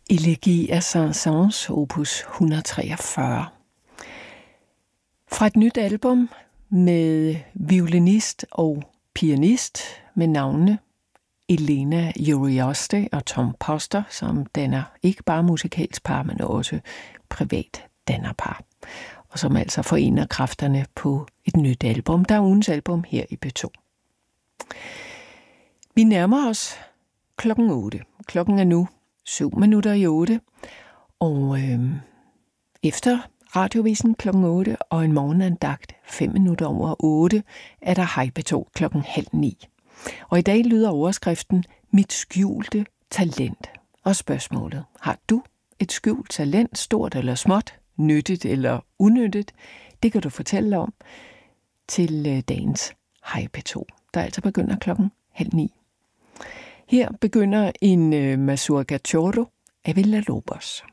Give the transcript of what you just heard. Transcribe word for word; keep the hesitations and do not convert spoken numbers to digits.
Elegi af Saint-Saëns, opus et hundrede og treogfyrre. Fra et nyt album med violinist og pianist med navnene Elena Urioste og Tom Poster, som danner ikke bare musikalsk par, men også privat dannerpar, og som altså forener kræfterne på et nyt album. Der er ugens album her i P to. Vi nærmer os klokken otte. Klokken er nu syv minutter i otte, og øh, efter radiovisen klokken otte og en morgenandagt fem minutter over otte, er der Hej P to klokken halv ni. Og i dag lyder overskriften Mit skjulte talent. Og spørgsmålet: har du et skjult talent, stort eller småt, nyttigt eller unyttigt? Det kan du fortælle om til dagens Hej P to, der altså begynder klokken halv ni. Her begynder en uh, mazurka choro af Villalobos.